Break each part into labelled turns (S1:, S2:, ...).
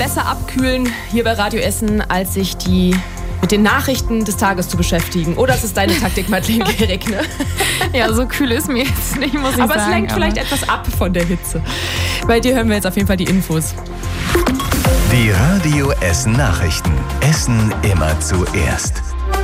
S1: besser abkühlen hier bei Radio Essen, als sich mit den Nachrichten des Tages zu beschäftigen. Oder ist es deine Taktik, Madeleine Gehrig, ne?
S2: Ja, so kühl ist mir jetzt nicht, muss ich sagen.
S1: Aber es lenkt vielleicht etwas ab von der Hitze. Bei dir hören wir jetzt auf jeden Fall die Infos.
S3: Die Radio Essen Nachrichten. Essen immer zuerst.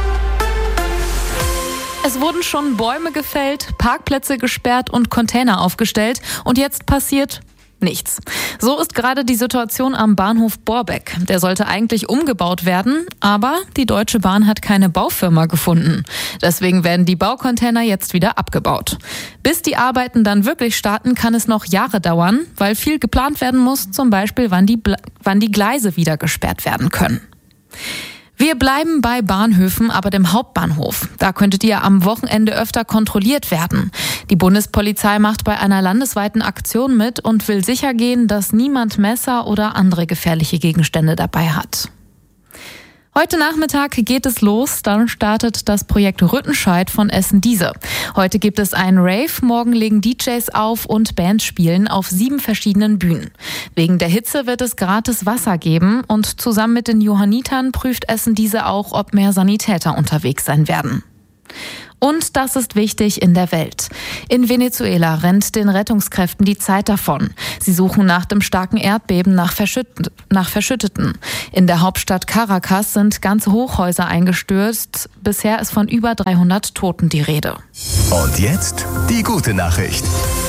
S2: Es wurden schon Bäume gefällt, Parkplätze gesperrt und Container aufgestellt. Und jetzt passiert nichts. So ist gerade die Situation am Bahnhof Borbeck. Der sollte eigentlich umgebaut werden, aber die Deutsche Bahn hat keine Baufirma gefunden. Deswegen werden die Baucontainer jetzt wieder abgebaut. Bis die Arbeiten dann wirklich starten, kann es noch Jahre dauern, weil viel geplant werden muss, zum Beispiel wann die Gleise wieder gesperrt werden können. Wir bleiben bei Bahnhöfen, aber dem Hauptbahnhof. Da könntet ihr am Wochenende öfter kontrolliert werden. Die Bundespolizei macht bei einer landesweiten Aktion mit und will sichergehen, dass niemand Messer oder andere gefährliche Gegenstände dabei hat. Heute Nachmittag geht es los, dann startet das Projekt Rüttenscheid von Essen-Dieze. Heute gibt es einen Rave, morgen legen DJs auf und Bands spielen auf 7 verschiedenen Bühnen. Wegen der Hitze wird es gratis Wasser geben und zusammen mit den Johannitern prüft Essen-Dieze auch, ob mehr Sanitäter unterwegs sein werden. Und das ist wichtig in der Welt. In Venezuela rennt den Rettungskräften die Zeit davon. Sie suchen nach dem starken Erdbeben nach Verschütteten. In der Hauptstadt Caracas sind ganze Hochhäuser eingestürzt. Bisher ist von über 300 Toten die Rede.
S3: Und jetzt die gute Nachricht.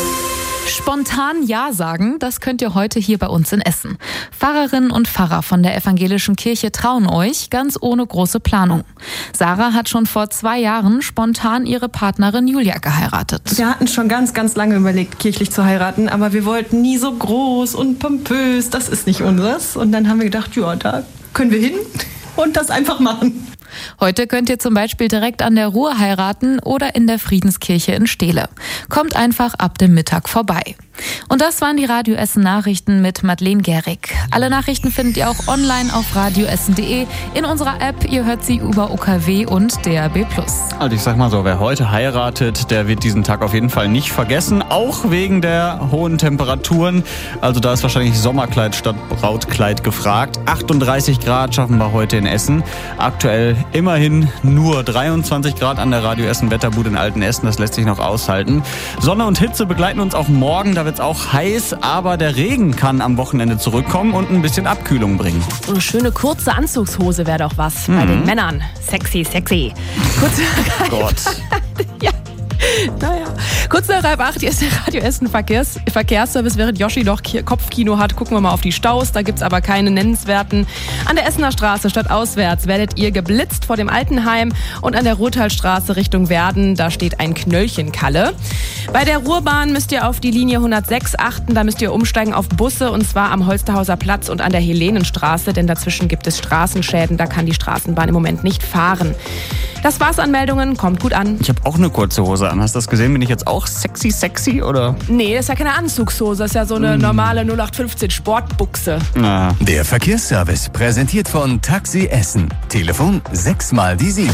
S2: Spontan Ja sagen, das könnt ihr heute hier bei uns in Essen. Pfarrerinnen und Pfarrer von der evangelischen Kirche trauen euch, ganz ohne große Planung. Sarah hat schon vor 2 Jahren spontan ihre Partnerin Julia geheiratet.
S4: Wir hatten schon ganz, ganz lange überlegt, kirchlich zu heiraten, aber wir wollten nie so groß und pompös, das ist nicht unseres. Und dann haben wir gedacht, ja, da können wir hin und das einfach machen.
S2: Heute könnt ihr zum Beispiel direkt an der Ruhr heiraten oder in der Friedenskirche in Steele. Kommt einfach ab dem Mittag vorbei. Und das waren die Radio Essen Nachrichten mit Madeleine Gehrig. Alle Nachrichten findet ihr auch online auf radioessen.de, in unserer App. Ihr hört sie über UKW und DAB+.
S5: Also ich sag mal so, wer heute heiratet, der wird diesen Tag auf jeden Fall nicht vergessen, auch wegen der hohen Temperaturen. Also da ist wahrscheinlich Sommerkleid statt Brautkleid gefragt. 38 Grad schaffen wir heute in Essen. Aktuell immerhin nur 23 Grad an der Radio Essen Wetterbude in Altenessen. Das lässt sich noch aushalten. Sonne und Hitze begleiten uns auch morgen. Da wird es auch heiß, aber der Regen kann am Wochenende zurückkommen und ein bisschen Abkühlung bringen.
S1: So eine schöne kurze Anzugshose wäre doch was bei den Männern. Sexy, sexy.
S5: Gott.
S1: Ja. Naja. Kurz nach 7:30, hier ist der Radio Essen Verkehrsservice. Während Yoshi noch Kopfkino hat, gucken wir mal auf die Staus. Da gibt's aber keine nennenswerten. An der Essener Straße stadtauswärts werdet ihr geblitzt vor dem Altenheim und an der Ruhrtalstraße Richtung Werden, da steht ein Knöllchenkalle. Bei der Ruhrbahn müsst ihr auf die Linie 106 achten. Da müsst ihr umsteigen auf Busse und zwar am Holsterhauser Platz und an der Helenenstraße, denn dazwischen gibt es Straßenschäden. Da kann die Straßenbahn im Moment nicht fahren. Das war's an Meldungen. Kommt gut an.
S5: Ich habe auch eine kurze Hose an. Hast du das gesehen? Bin ich jetzt auch sexy oder?
S1: Nee, das ist ja keine Anzugshose. Das ist ja so eine normale 0815 Sportbuchse.
S5: Na.
S3: Der Verkehrsservice präsentiert von Taxi Essen. Telefon 6x7.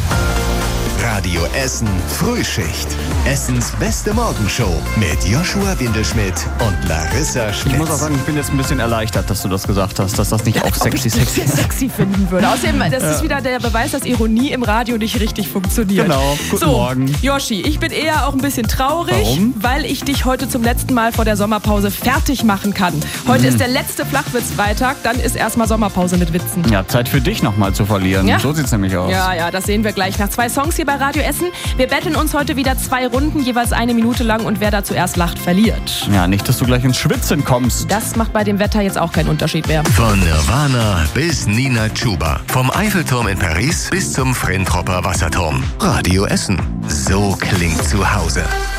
S3: Radio Essen Frühschicht. Essens beste Morgenshow mit Joshua Windelschmidt und Larissa Schmitz.
S5: Ich muss auch sagen, ich bin jetzt ein bisschen erleichtert, dass du das gesagt hast, dass das nicht auch sexy
S1: finden würde. Außerdem, das ist wieder der Beweis, dass Ironie im Radio nicht richtig funktioniert.
S5: Genau, guten Morgen.
S1: Yoshi, ich bin eher auch ein bisschen traurig,
S5: Warum?
S1: weil ich dich heute zum letzten Mal vor der Sommerpause fertig machen kann. Heute ist der letzte Flachwitz-Freitag, dann ist erstmal Sommerpause mit Witzen.
S5: Ja, Zeit für dich nochmal zu verlieren.
S1: Ja?
S5: So sieht's nämlich aus.
S1: Ja, das sehen wir gleich nach 2 Songs hier bei Radio Essen. Wir betteln uns heute wieder 2 Runden, jeweils 1 Minute lang und wer da zuerst lacht, verliert.
S5: Ja, nicht, dass du gleich ins Schwitzen kommst.
S1: Das macht bei dem Wetter jetzt auch keinen Unterschied mehr.
S3: Von Nirvana bis Nina Chuba. Vom Eiffelturm in Paris bis zum Frentropper Wasserturm. Radio Essen. So klingt zu Hause.